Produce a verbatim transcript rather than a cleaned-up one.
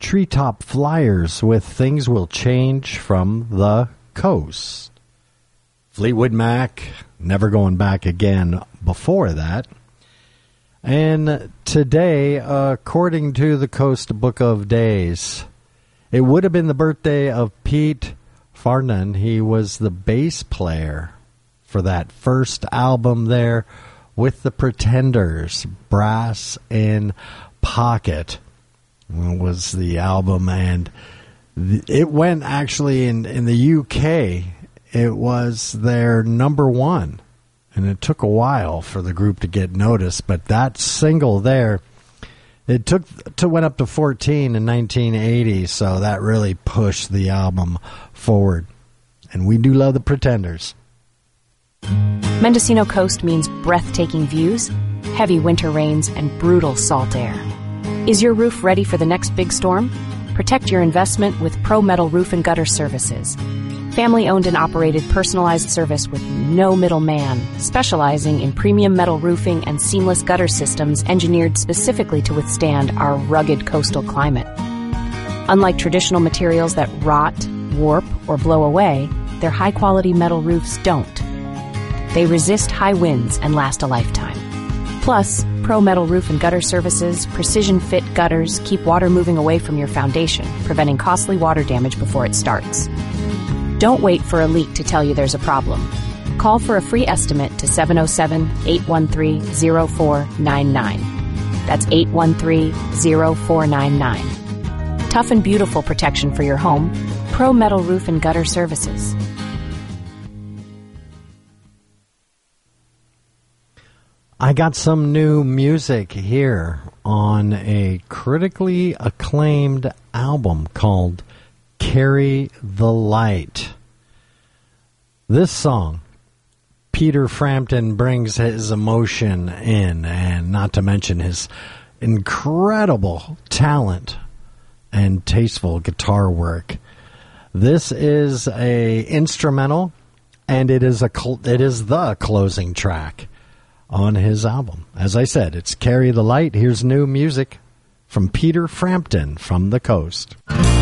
Treetop Flyers with Things Will Change from the Coast. Fleetwood Mac, Never Going Back Again before that. And today, according to the Coast Book of Days, it would have been the birthday of Pete Farnan. He was the bass player for that first album there with the Pretenders, Brass in Pocket was the album, and it went actually in, in the U K. It was their number one, and it took a while for the group to get noticed, but that single there, it took to went up to fourteen in nineteen eighty, so that really pushed the album forward. And we do love the Pretenders. Mendocino Coast means breathtaking views, heavy winter rains, and brutal salt air. Is your roof ready for the next big storm? Protect your investment with Pro Metal Roof and Gutter Services. Family-owned and operated personalized service with no middleman, specializing in premium metal roofing and seamless gutter systems engineered specifically to withstand our rugged coastal climate. Unlike traditional materials that rot, warp, or blow away, their high-quality metal roofs don't. They resist high winds and last a lifetime. Plus, Pro Metal Roof and Gutter Services precision-fit gutters keep water moving away from your foundation, preventing costly water damage before it starts. Don't wait for a leak to tell you there's a problem. Call for a free estimate to seven oh seven, eight one three, oh four nine nine. That's eight one three, oh four nine nine. Tough and beautiful protection for your home. Pro Metal Roof and Gutter Services. I got some new music here on a critically acclaimed album called Carry the Light. This song, Peter Frampton brings his emotion in, and not to mention his incredible talent and tasteful guitar work. This is a instrumental, and it is a cl- it is the closing track on his album. As I said, it's Carry the Light. Here's new music from Peter Frampton from the Coast.